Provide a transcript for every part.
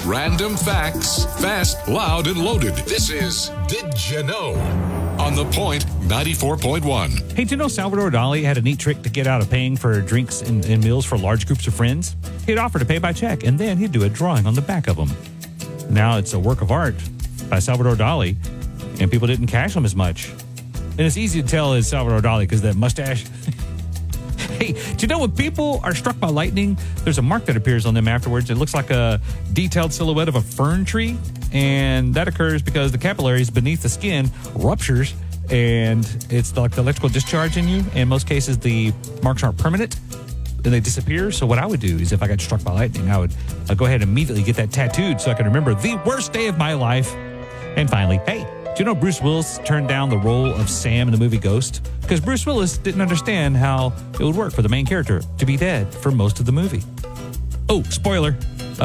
Random facts, fast, loud, and loaded. This is Did You Know? On The Point 94.1. Hey, did you know Salvador Dali had a neat trick to get out of paying for drinks and meals for large groups of friends? He'd offer to pay by check, and then he'd do a drawing on the back of them. Now it's a work of art by Salvador Dali, and people didn't cash him as much. And it's easy to tell it's Salvador Dali because that mustache. Hey, do you know when people are struck by lightning, there's a mark that appears on them afterwards? It looks like a detailed silhouette of a fern tree, and that occurs because the capillaries beneath the skin ruptures, and it's like the electrical discharge in you. In most cases, the marks aren't permanent, and they disappear. So what I would do is if I got struck by lightning, I'd go ahead and immediately get that tattooed so I can remember the worst day of my life. And finally, hey, do you know Bruce Willis turned down the role of Sam in the movie Ghost? Because Bruce Willis didn't understand how it would work for the main character to be dead for most of the movie. Oh, spoiler.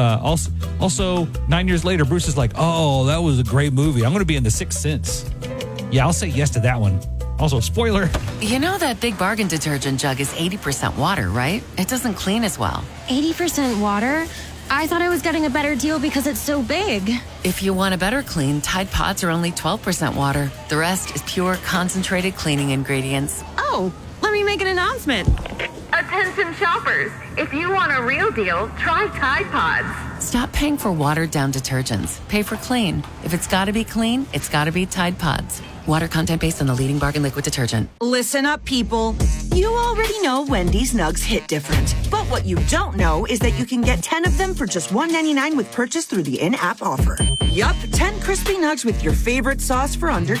Also, 9 years later, Bruce is like, oh, that was a great movie. I'm going to be in The Sixth Sense. Yeah, I'll say yes to that one. Also, spoiler. You know that Big Bargain detergent jug is 80% water, right? It doesn't clean as well. 80% water? I thought I was getting a better deal because it's so big. If you want a better clean, Tide Pods are only 12% water. The rest is pure concentrated cleaning ingredients. Oh, let me make an announcement. Attention shoppers, if you want a real deal, try Tide Pods. Stop paying for watered-down detergents. Pay for clean. If it's got to be clean, it's got to be Tide Pods. Water content based on the leading bargain liquid detergent. Listen up, people. You already know Wendy's Nugs hit different. But what you don't know is that you can get 10 of them for just $1.99 with purchase through the in-app offer. Yup, 10 crispy nugs with your favorite sauce for under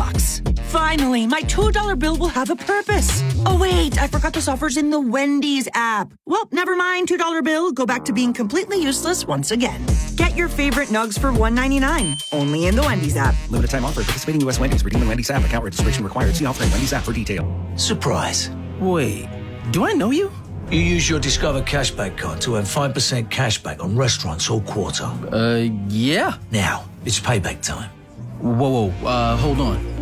$2. Finally, my $2 bill will have a purpose. Oh wait, I forgot this offer's in the Wendy's app. Well, never mind, $2 bill. Go back to being completely useless once again. Get your favorite nugs for $1.99. Only in the Wendy's app. Limited time offer. Participating U.S. Wendy's. Redeem the Wendy's app. Account registration required. See offer in Wendy's app for detail. Surprise. Wait, do I know you? You use your Discover Cashback card to earn 5% cashback on restaurants all quarter. Yeah. Now, it's payback time. Whoa, hold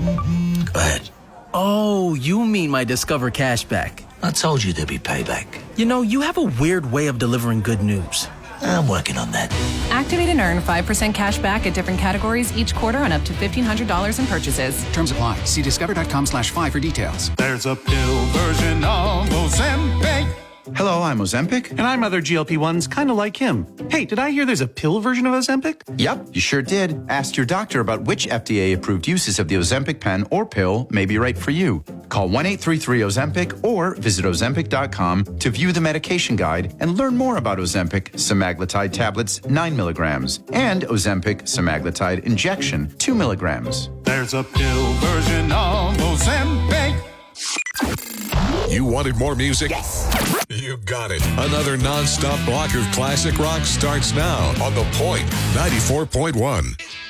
on. Go ahead. Oh, you mean my Discover Cashback. I told you there'd be payback. You know, you have a weird way of delivering good news. I'm working on that. Activate and earn 5% cash back at different categories each quarter on up to $1,500 in purchases. Terms apply. See discover.com/5 for details. There's a pill version of Ozempic. Hello, I'm Ozempic. And I'm other GLP-1s kind of like him. Hey, did I hear there's a pill version of Ozempic? Yep, you sure did. Ask your doctor about which FDA-approved uses of the Ozempic pen or pill may be right for you. Call 1-833-OZEMPIC or visit Ozempic.com to view the medication guide and learn more about Ozempic semaglutide tablets 9 milligrams and Ozempic semaglutide injection 2 milligrams. There's a pill version of Ozempic. You wanted more music? Yes. You got it. Another non-stop block of classic rock starts now on The Point 94.1.